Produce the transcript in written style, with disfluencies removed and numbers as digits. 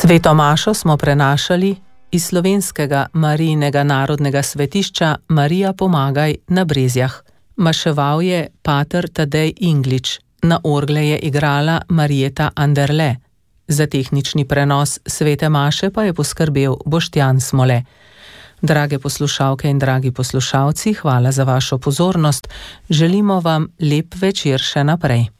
Sveto mašo smo prenašali iz slovenskega Marijinega narodnega svetišča Marija Pomagaj na Brezjah. Maševal je pater Tadej Inglič, na orgle je igrala Marjeta Anderle. Za tehnični prenos svete maše pa je poskrbel Boštjan Smole. Drage poslušalke in dragi poslušalci, hvala za vašo pozornost. Želimo vam lep večer še naprej.